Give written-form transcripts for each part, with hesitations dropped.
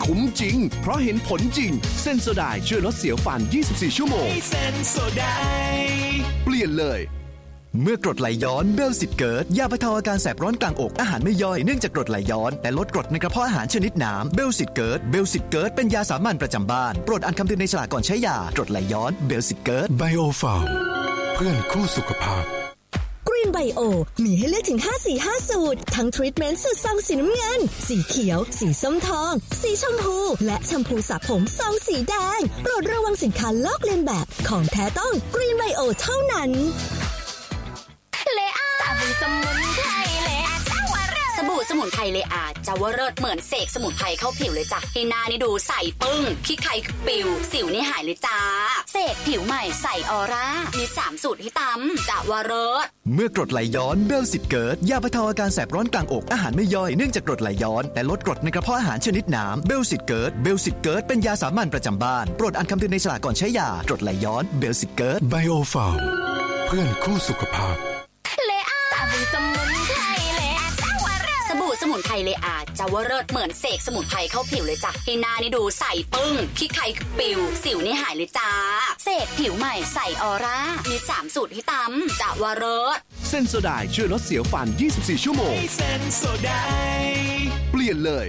คุ้มจริงเพราะเห็นผลจริงเซนโซไดช่วยลดเสียวฟัน24ชั่วโมงเซนโซไดเปลี่ยนเลยเมื่อกรดไหลย้อนเบลสิตเกิดยาบรรเทาอาการแสบร้อนกลางอกอาหารไม่ย่อยเนื่องจากกรดไหลย้อนแต่ลดกรดในกระเพาะอาหารชนิดน้ำเบลสิตเกิดเป็นยาสามัญประจำบ้านโปรดอ่านคำเตือนในฉลากก่อนใช้ยากรดไหลย้อนเบลสิตเกิดไบโอฟาร์มเพื่อนคู่สุขภาพกรีนไบโอมีให้เลือกถึง5 สี5สูตรทั้งทรีทเมนต์สูตรซองสีน้ำเงินสีเขียวสีส้มทองสีชมพูและแชมพูสระผมซองสีแดงโปรดระวังสินค้าลอกเลียนแบบของแท้ต้องกรีนไบโอเท่านั้นสบู่สมุนไพรเลอาจาวเลิศเหมือนเสกสมุนไพรเข้าผิวเลยจ้ะให้หน้านี่ดูใสปึ้งขี้ใครปิวสิวนี่หายเลยจ้าเสกผิวใหม่ใสออร่ามี3สูตรที่ตำจาวเลิศเมื่อกรดไหลย้อนเบลสิตเกิดยาบรรเทาอาการแสบร้อนกลางอกอาหารไม่ย่อยเนื่องจากกรดไหลย้อนแต่ลดกรดในกระเพาะอาหารชนิดน้ำเบลสิตเกิดเป็นยาสามัญประจำบ้านโปรดอ่านคำเตือนในฉลากก่อนใช้ยากรดไหลย้อนเบลสิตเกิดไบโอฟาร์มเพื่อนคู่สุขภาพสบู่สมุนไพรเลอาจาวเลิศเหมือนเสกสมุนไพรเข้าผิวเลยจ้ะให้หน้านี่ดูใสปึ้งขี้ใครปิวสิวนี่หายเลยจ้าเสกผิวใหม่ใสออร่ามี3สูตรที่ตำจาวเลิศเซนโซไดช่วยลดเสียวฟัน24ชั่วโมงเซนโซไดเปลี่ยนเลย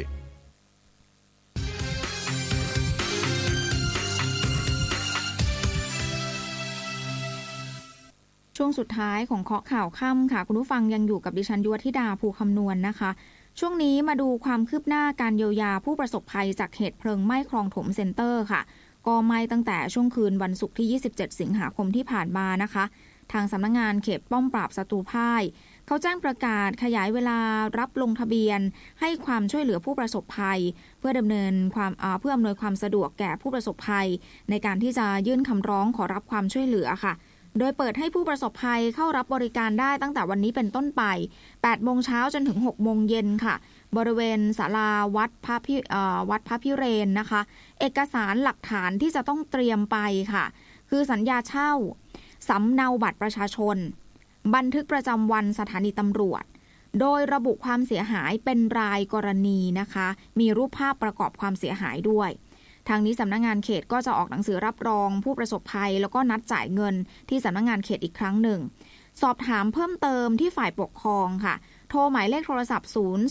ช่วงสุดท้ายของเคาะข่าวค่ำค่ะคุณผู้ฟังยังอยู่กับดิฉันยุวธิดาภูคำนวณนะคะช่วงนี้มาดูความคืบหน้าการเยียวยาผู้ประสบภัยจากเหตุเพลิงไหม้คลองถมเซ็นเตอร์ค่ะก็ไหม้ตั้งแต่ช่วงคืนวันศุกร์ที่27สิงหาคมที่ผ่านมานะคะทางสำนักงานเขตป้อมปราบศัตรูพ่ายเขาแจ้งประกาศขยายเวลารับลงทะเบียนให้ความช่วยเหลือผู้ประสบภัยเพื่ออำนวยความสะดวกแก่ผู้ประสบภัยในการที่จะยื่นคำร้องขอรับความช่วยเหลือค่ะโดยเปิดให้ผู้ประสบภัยเข้ารับบริการได้ตั้งแต่วันนี้เป็นต้นไป 8 โมงเช้าจนถึง 6 โมงเย็นค่ะบริเวณศาลาวัดพระพิเรนนะคะเอกสารหลักฐานที่จะต้องเตรียมไปค่ะคือสัญญาเช่าสำเนาบัตรประชาชนบันทึกประจำวันสถานีตำรวจโดยระบุความเสียหายเป็นรายกรณีนะคะมีรูปภาพประกอบความเสียหายด้วยทางนี้สำนักงานเขตก็จะออกหนังสือรับรองผู้ประสบภัยแล้วก็นัดจ่ายเงินที่สำนักงานเขตอีกครั้งหนึ่งสอบถามเพิ่มเติมที่ฝ่ายปกครองค่ะโทรหมายเลขโทรศัพท์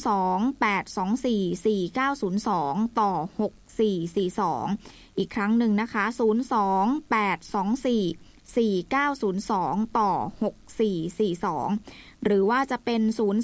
028244902ต่อ6442อีกครั้งหนึ่งนะคะ028244902ต่อ6442หรือว่าจะเป็น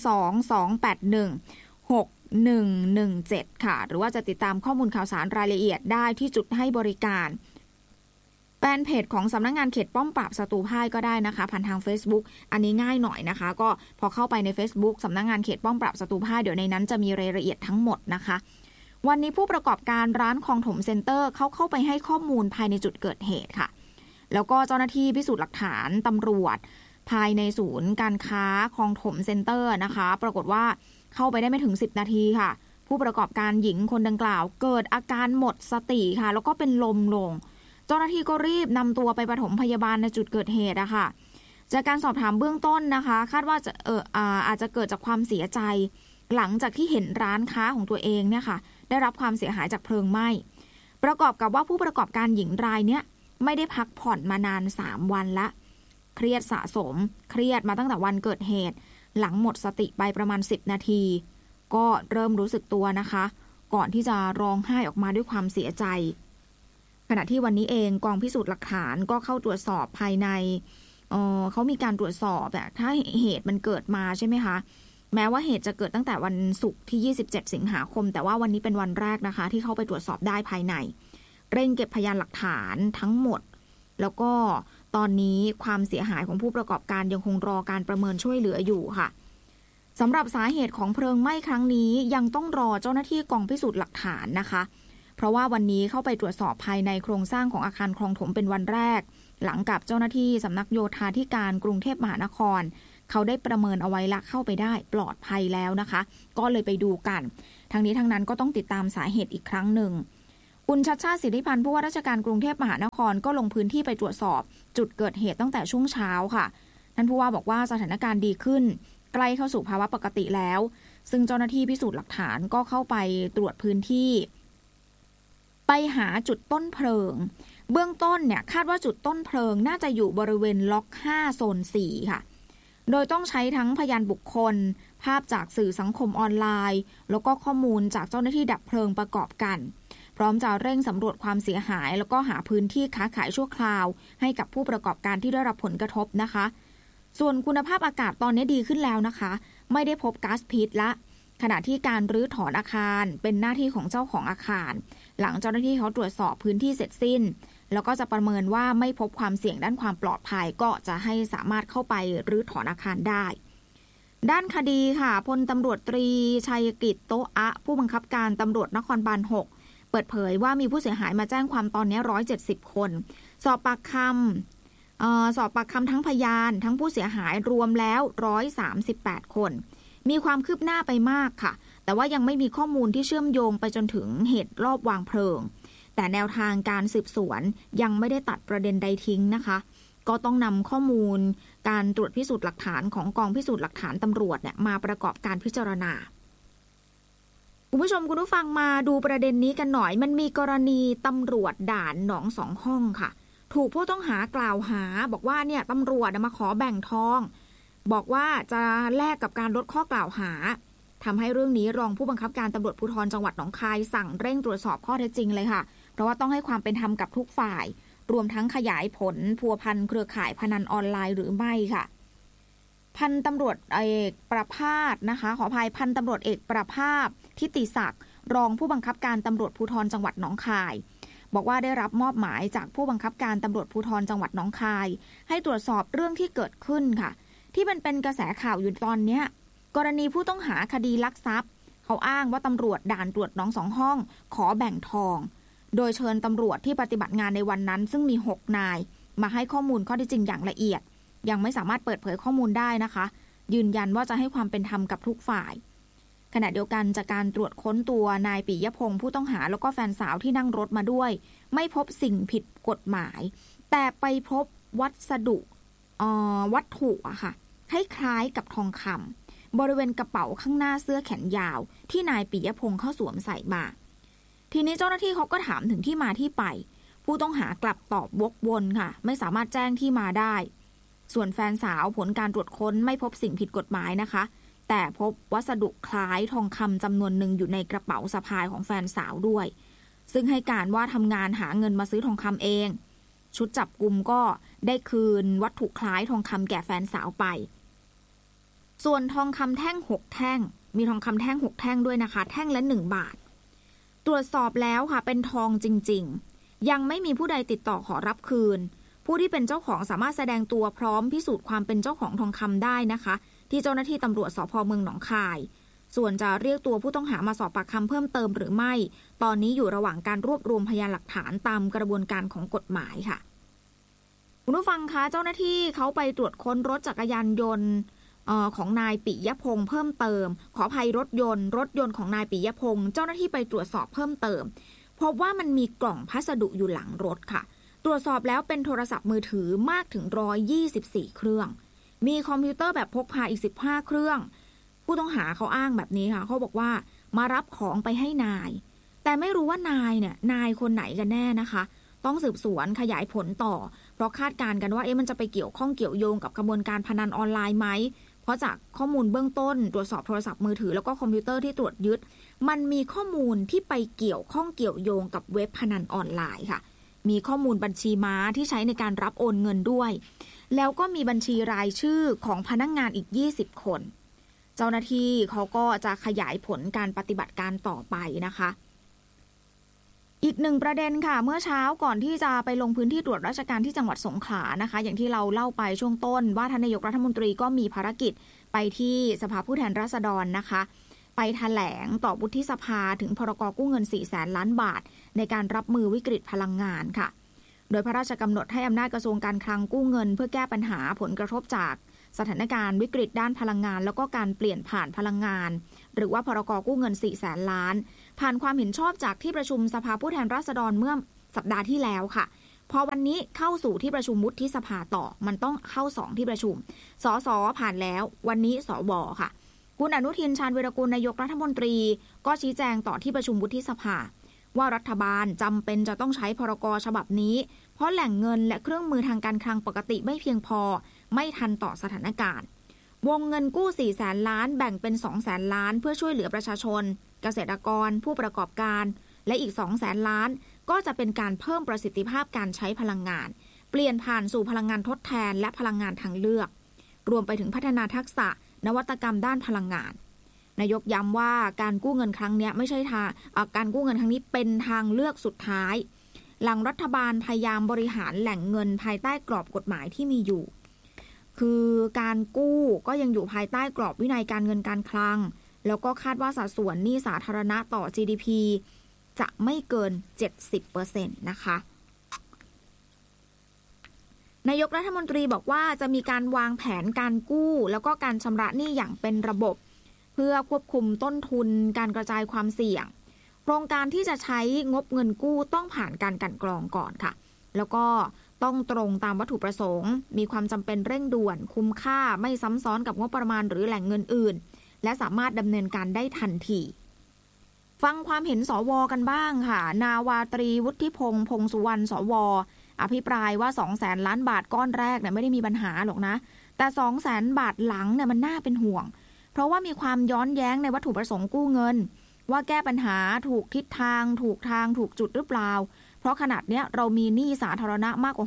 022816117ค่ะหรือว่าจะติดตามข้อมูลข่าวสารรายละเอียดได้ที่จุดให้บริการแฟนเพจของสำนักงานเขตป้อมปราบศัตรูพ่ายก็ได้นะคะผ่านทาง Facebook อันนี้ง่ายหน่อยนะคะก็พอเข้าไปใน Facebook สำนักงานเขตป้อมปราบศัตรูพ่ายเดี๋ยวในนั้นจะมีรายละเอียดทั้งหมดนะคะวันนี้ผู้ประกอบการร้านคลองถมเซ็นเตอร์เข้าไปให้ข้อมูลภายในจุดเกิดเหตุค่ะแล้วก็เจ้าหน้าที่พิสูจน์หลักฐานตำรวจภายในศูนย์การค้าคลองถมเซ็นเตอร์นะคะปรากฏว่าเข้าไปได้ไม่ถึง10นาทีค่ะผู้ประกอบการหญิงคนดังกล่าวเกิดอาการหมดสติค่ะแล้วก็เป็นลมลงเจ้าหน้าที่ก็รีบนำตัวไปปฐมพยาบาลในจุดเกิดเหตุอะค่ะจากการสอบถามเบื้องต้นนะคะคาดว่าอาจจะเกิดจากความเสียใจหลังจากที่เห็นร้านค้าของตัวเองเนี่ยค่ะได้รับความเสียหายจากเพลิงไหม้ประกอบกับว่าผู้ประกอบการหญิงรายเนี้ยไม่ได้พักผ่อนมานาน3วันละเครียดสะสมเครียดมาตั้งแต่วันเกิดเหตุหลังหมดสติไปประมาณ10นาทีก็เริ่มรู้สึกตัวนะคะก่อนที่จะร้องไห้ออกมาด้วยความเสียใจขณะที่วันนี้เองกองพิสูจน์หลักฐานก็เข้าตรวจสอบภายในเขามีการตรวจสอบถ้าเหตุมันเกิดมาใช่ไหมคะแม้ว่าเหตุจะเกิดตั้งแต่วันศุกร์ที่27สิงหาคมแต่ว่าวันนี้เป็นวันแรกนะคะที่เข้าไปตรวจสอบได้ภายในเร่งเก็บพยานหลักฐานทั้งหมดแล้วก็ตอนนี้ความเสียหายของผู้ประกอบการยังคงรอการประเมินช่วยเหลืออยู่ค่ะสำหรับสาเหตุของเพลิงไหม้ครั้งนี้ยังต้องรอเจ้าหน้าที่กองพิสูจน์หลักฐานนะคะเพราะว่าวันนี้เข้าไปตรวจสอบภายในโครงสร้างของอาคารคลองถมเป็นวันแรกหลังกับเจ้าหน้าที่สำนักโยธาธิการกรุงเทพมหานครเขาได้ประเมินเอาไว้ละเข้าไปได้ปลอดภัยแล้วนะคะก็เลยไปดูกันทั้งนี้ทั้งนั้นก็ต้องติดตามสาเหตุอีกครั้งหนึ่งคุณชัชชาติ สิทธิพันธ์ผู้ว่าราชการกรุงเทพมหานครก็ลงพื้นที่ไปตรวจสอบจุดเกิดเหตุตั้งแต่ช่วงเช้าค่ะท่านผู้ว่าบอกว่าสถานการณ์ดีขึ้นใกล้เข้าสู่ภาวะปกติแล้วซึ่งเจ้าหน้าที่พิสูจน์หลักฐานก็เข้าไปตรวจพื้นที่ไปหาจุดต้นเพลิงเบื้องต้นเนี่ยคาดว่าจุดต้นเพลิงน่าจะอยู่บริเวณล็อก5โซน4ค่ะโดยต้องใช้ทั้งพยานบุคคลภาพจากสื่อสังคมออนไลน์แล้วก็ข้อมูลจากเจ้าหน้าที่ดับเพลิงประกอบกันพร้อมจะเร่งสำรวจความเสียหายแล้วก็หาพื้นที่ค้าขายชั่วคราวให้กับผู้ประกอบการที่ได้รับผลกระทบนะคะส่วนคุณภาพอากาศตอนนี้ดีขึ้นแล้วนะคะไม่ได้พบก๊าซพิษละขณะที่การรื้อถอนอาคารเป็นหน้าที่ของเจ้าของอาคารหลังเจ้าหน้าที่เขาตรวจสอบพื้นที่เสร็จสิ้นแล้วก็จะประเมินว่าไม่พบความเสี่ยงด้านความปลอดภัยก็จะให้สามารถเข้าไปรื้อถอนอาคารได้ด้านคดีค่ะพลตำรวจตรีชัยกิจโตอะผู้บังคับการตำรวจนครบาล6เปิดเผยว่ามีผู้เสียหายมาแจ้งความตอนนี้170คนสอบปากคำทั้งพยานทั้งผู้เสียหายรวมแล้ว138คนมีความคืบหน้าไปมากค่ะแต่ว่ายังไม่มีข้อมูลที่เชื่อมโยงไปจนถึงเหตุรอบวางเพลิงแต่แนวทางการสืบสวนยังไม่ได้ตัดประเด็นใดทิ้งนะคะก็ต้องนำข้อมูลการตรวจพิสูจน์หลักฐานของกองพิสูจน์หลักฐานตำรวจเนี่ยมาประกอบการพิจารณาคุณผู้ชมคุณผู้ฟังมาดูประเด็นนี้กันหน่อยมันมีกรณีตำรวจด่านหนองสองห้องค่ะถูกผู้ต้องหากล่าวหาบอกว่าเนี่ยตำรวจมาขอแบ่งทองบอกว่าจะแลกกับการลดข้อกล่าวหาทำให้เรื่องนี้รองผู้บังคับการตำรวจภูธรจังหวัดหนองคายสั่งเร่งตรวจสอบข้อเท็จจริงเลยค่ะเพราะว่าต้องให้ความเป็นธรรมกับทุกฝ่ายรวมทั้งขยายผลพัวพันเครือข่ายพนันออนไลน์หรือไม่ค่ะพันตำรวจเอกประภาสนะคะขออภัยพันตำรวจเอกประภาสทิติศักดิ์รองผู้บังคับการตำรวจภูธรจังหวัดหนองคายบอกว่าได้รับมอบหมายจากผู้บังคับการตำรวจภูธรจังหวัดหนองคายให้ตรวจสอบเรื่องที่เกิดขึ้นค่ะที่มันเป็นกระแสข่าวอยู่ตอนนี้กรณีผู้ต้องหาคดีลักทรัพย์เขาอ้างว่าตำรวจด่านตรวจหนองสองห้องขอแบ่งทองโดยเชิญตำรวจที่ปฏิบัติงานในวันนั้นซึ่งมี6นายมาให้ข้อมูลข้อเท็จจริงอย่างละเอียดยังไม่สามารถเปิดเผยข้อมูลได้นะคะยืนยันว่าจะให้ความเป็นธรรมกับทุกฝ่ายขณะเดียวกันจากการตรวจค้นตัวนายปิยพงศ์ผู้ต้องหาแล้วก็แฟนสาวที่นั่งรถมาด้วยไม่พบสิ่งผิดกฎหมายแต่ไปพบวัตถุอะค่ะคล้ายๆกับทองคำบริเวณกระเป๋าข้างหน้าเสื้อแขนยาวที่นายปิยพงศ์เข้าสวมใส่มาทีนี้เจ้าหน้าที่เขาก็ถามถึงที่มาที่ไปผู้ต้องหากลับตอบวกวนค่ะไม่สามารถแจ้งที่มาได้ส่วนแฟนสาวผลการตรวจค้นไม่พบสิ่งผิดกฎหมายนะคะแต่พบวัสดุคล้ายทองคำจำนวนหนึ่งอยู่ในกระเป๋าสะพายของแฟนสาวด้วยซึ่งให้การว่าทำงานหาเงินมาซื้อทองคำเองชุดจับกุมก็ได้คืนวัตถุคล้ายทองคำแก่แฟนสาวไปส่วนทองคำแท่ง6แท่งมีทองคำแท่ง6แท่งด้วยนะคะแท่งละ1 บาทตรวจสอบแล้วค่ะเป็นทองจริงๆยังไม่มีผู้ใดติดต่อขอรับคืนผู้ที่เป็นเจ้าของสามารถแสดงตัวพร้อมพิสูจน์ความเป็นเจ้าของทองคำได้นะคะที่เจ้าหน้าที่ตำรวจสภ.เมืองหนองคายส่วนจะเรียกตัวผู้ต้องหามาสอบปากคำเพิ่มเติมหรือไม่ตอนนี้อยู่ระหว่างการรวบรวมพยานหลักฐานตามกระบวนการของกฎหมายค่ะคุณผู้ฟังคะเจ้าหน้าที่เขาไปตรวจค้นรถจักรยานยนต์ของนายปิยพงศ์เพิ่มเติมขออภัยรถยนต์ของนายปิยพงศ์เจ้าหน้าที่ไปตรวจสอบเพิ่มเติมพบว่ามันมีกล่องพัสดุอยู่หลังรถค่ะตรวจสอบแล้วเป็นโทรศัพท์มือถือมากถึง124เครื่องมีคอมพิวเตอร์แบบพกพาอีก15เครื่องผู้ต้องหาเขาอ้างแบบนี้ค่ะเขาบอกว่ามารับของไปให้นายแต่ไม่รู้ว่านายคนไหนกันแน่นะคะต้องสืบสวนขยายผลต่อเพราะคาดการณ์กันว่ามันจะไปเกี่ยวข้องเกี่ยวโยงกับกระบวนการพนันออนไลน์ไหมเพราะจากข้อมูลเบื้องต้นตรวจสอบโทรศัพท์มือถือแล้วก็คอมพิวเตอร์ที่ตรวจยึดมันมีข้อมูลที่ไปเกี่ยวข้องเกี่ยวโยงกับเว็บพนันออนไลน์ค่ะมีข้อมูลบัญชีม้าที่ใช้ในการรับโอนเงินด้วยแล้วก็มีบัญชีรายชื่อของพนักงานอีก20คนเจ้าหน้าที่เขาก็จะขยายผลการปฏิบัติการต่อไปนะคะอีกหนึ่งประเด็นค่ะเมื่อเช้าก่อนที่จะไปลงพื้นที่ตรวจราชการที่จังหวัดสงขลานะคะอย่างที่เราเล่าไปช่วงต้นว่าท่านนายกรัฐมนตรีก็มีภารกิจไปที่สภาผู้แทนราษฎรนะคะไปแถลงต่อวุฒิสภาถึงพรก.กู้เงิน 400,000 ล้านบาทในการรับมือวิกฤตพลังงานค่ะโดยพระราชกำหนดให้อำนาจกระทรวงการคลังกู้เงินเพื่อแก้ปัญหาผลกระทบจากสถานการณ์วิกฤตด้านพลังงานแล้วก็การเปลี่ยนผ่านพลังงานหรือว่าพรก.กู้เงิน 400,000 ล้านผ่านความเห็นชอบจากที่ประชุมสภาผู้แทนราษฎรเมื่อสัปดาห์ที่แล้วค่ะพอวันนี้เข้าสู่ที่ประชุมวุฒิสภาต่อมันต้องเข้า2ที่ประชุมสสผ่านแล้ววันนี้สวค่ะคุณอนุทินชาญวีรกูลนายกรัฐมนตรีก็ชี้แจงต่อที่ประชุมวุฒิสภาว่ารัฐบาลจำเป็นจะต้องใช้พรก.ฉบับนี้เพราะแหล่งเงินและเครื่องมือทางการคลังปกติไม่เพียงพอไม่ทันต่อสถานการณ์วงเงินกู้ 400,000 ล้านแบ่งเป็น 200,000 ล้านเพื่อช่วยเหลือประชาชนเกษตรกรผู้ประกอบการและอีก 200,000 ล้านก็จะเป็นการเพิ่มประสิทธิภาพการใช้พลังงานเปลี่ยนผ่านสู่พลังงานทดแทนและพลังงานทางเลือกรวมไปถึงพัฒนาทักษะนวัตกรรมด้านพลังงานนายกย้ำว่าการกู้เงินครั้งนี้ไม่ใช่การกู้เงินครั้งนี้เป็นทางเลือกสุดท้ายหลังรัฐบาลพยายามบริหารแหล่งเงินภายใต้กรอบกฎหมายที่มีอยู่คือการกู้ก็ยังอยู่ภายใต้กรอบวินัยการเงินการคลังแล้วก็คาดว่าสัดส่วนหนี้สาธารณะต่อ GDP จะไม่เกิน 70% นะคะนายกรัฐมนตรีบอกว่าจะมีการวางแผนการกู้แล้วก็การชำระหนี้อย่างเป็นระบบเพื่อควบคุมต้นทุนการกระจายความเสี่ยงโครงการที่จะใช้งบเงินกู้ต้องผ่านการกลั่นกรองก่อนค่ะแล้วก็ต้องตรงตามวัตถุประสงค์มีความจำเป็นเร่งด่วนคุ้มค่าไม่ซ้ำซ้อนกับงบประมาณหรือแหล่งเงินอื่นและสามารถดำเนินการได้ทันทีฟังความเห็นสวกันบ้างค่ะนาวาตรีวุฒิพงษ์พงษ์สุวรรณสวอภิปรายว่า 200,000 ล้านบาทก้อนแรกเนี่ยไม่ได้มีปัญหาหรอกนะแต่ 200,000 บาทหลังเนี่ยมันน่าเป็นห่วงเพราะว่ามีความย้อนแย้งในวัตถุประสงค์กู้เงินว่าแก้ปัญหาถูกทิศทางถูกจุดหรือเปล่าเพราะขนาดเนี้ยเรามีหนี้สาธารณะมากกว่า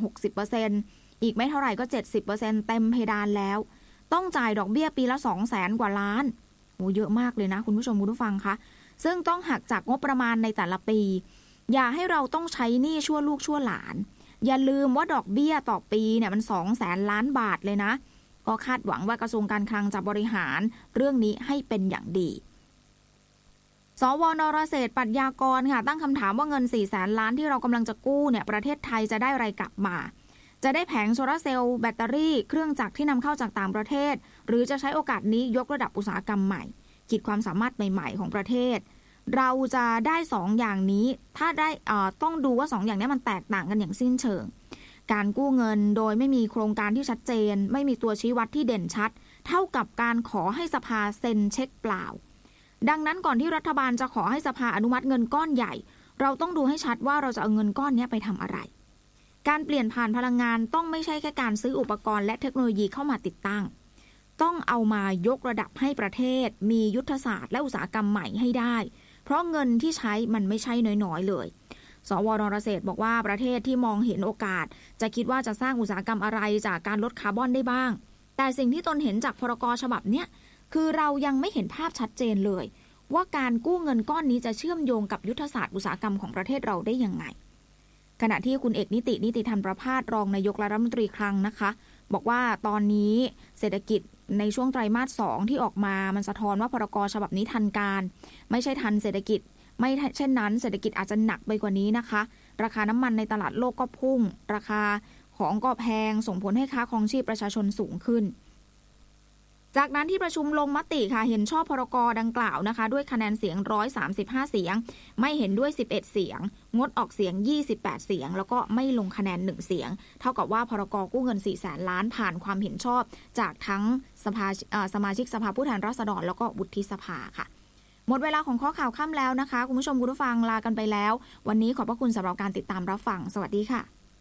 60% อีกไม่เท่าไหร่ก็ 70% เต็มเพดานแล้วต้องจ่ายดอกเบี้ยปีละ 200,000 กว่าล้านโอ้เยอะมากเลยนะคุณผู้ชมคุณผู้ฟังคะซึ่งต้องหักจากงบประมาณในแต่ละปีอย่าให้เราต้องใช้หนี้ชั่วลูกชั่วหลานอย่าลืมว่าดอกเบี้ยต่อปีเนี่ยมัน 200,000 ล้านบาทเลยนะก็คาดหวังว่ากระทรวงการคลังจะบริหารเรื่องนี้ให้เป็นอย่างดีสวนรเศรษฐ์ปรัชญากรค่ะตั้งคำถามว่าเงิน 400,000 ล้านที่เรากำลังจะกู้เนี่ยประเทศไทยจะได้อะไรกลับมาจะได้แผงโซลาร์เซลล์แบตเตอรี่เครื่องจักรที่นำเข้าจากต่างประเทศหรือจะใช้โอกาสนี้ยกระดับอุตสาหกรรมใหม่ขีดความสามารถใหม่ๆของประเทศเราจะได้2อย่างนี้ถ้าได้ต้องดูว่า2อย่างนี้มันแตกต่างกันอย่างสิ้นเชิงการกู้เงินโดยไม่มีโครงการที่ชัดเจนไม่มีตัวชี้วัดที่เด่นชัดเท่ากับการขอให้สภาเซ็นเช็คเปล่าดังนั้นก่อนที่รัฐบาลจะขอให้สภาอนุมัติเงินก้อนใหญ่เราต้องดูให้ชัดว่าเราจะเอาเงินก้อนนี้ไปทำอะไรการเปลี่ยนผ่านพลังงานต้องไม่ใช่แค่การซื้ออุปกรณ์และเทคโนโลยีเข้ามาติดตั้งต้องเอามายกระดับให้ประเทศมียุทธศาสตร์และอุตสาหกรรมใหม่ให้ได้เพราะเงินที่ใช้มันไม่ใช่น้อยๆเลยสวนรเศรษฐ์บอกว่าประเทศที่มองเห็นโอกาสจะคิดว่าจะสร้างอุตสาหกรรมอะไรจากการลดคาร์บอนได้บ้างแต่สิ่งที่ตนเห็นจากพรก.ฉบับเนี้ยคือเรายังไม่เห็นภาพชัดเจนเลยว่าการกู้เงินก้อนนี้จะเชื่อมโยงกับยุทธศาสตร์อุตสาหกรรมของประเทศเราได้ยังไงขณะที่คุณเอกนิติธรรมประภาสรองนายกรัฐมนตรีคลังนะคะบอกว่าตอนนี้เศรษฐกิจในช่วงไตรมาส 2ที่ออกมามันสะท้อนว่าพรก.ฉบับนี้ทันการไม่ใช่ทันเศรษฐกิจไม่เช่นนั้นเศรษฐกิจอาจจะหนักไปกว่านี้นะคะราคาน้ำมันในตลาดโลกก็พุ่งราคาของก็แพงส่งผลให้ค่าครองชีพประชาชนสูงขึ้นจากนั้นที่ประชุมลงมติค่ะเห็นชอบพรก.ดังกล่าวนะคะด้วยคะแนนเสียง135เสียงไม่เห็นด้วย11เสียงงดออกเสียง28เสียงแล้วก็ไม่ลงคะแนน1เสียงเท่ากับว่าพรก.กู้เงิน 400,000 ล้านผ่านความเห็นชอบจากทั้งสมาชิกสภาผู้แทนราษฎรแล้วก็วุฒิสภาค่ะหมดเวลาของข้อข่าวค่ำแล้วนะคะคุณผู้ชมคุณผู้ฟังลากันไปแล้ววันนี้ขอบพระคุณสำหรับการติดตามรับฟังสวัสดีค่ะ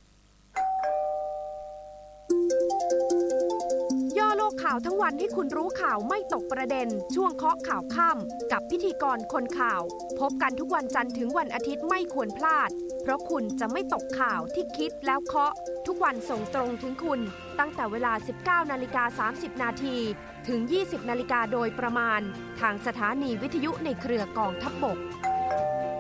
ย่อโลกข่าวทั้งวันให้คุณรู้ข่าวไม่ตกประเด็นช่วงเคาะข่าวค่ำกับพิธีกรคนข่าวพบกันทุกวันจันทร์ถึงวันอาทิตย์ไม่ควรพลาดเพราะคุณจะไม่ตกข่าวที่คิดแล้วเคาะทุกวันส่งตรงถึงคุณตั้งแต่เวลา 19:30 นาทีถึง 20:00 น.โดยประมาณทางสถานีวิทยุในเครือกองทัพบก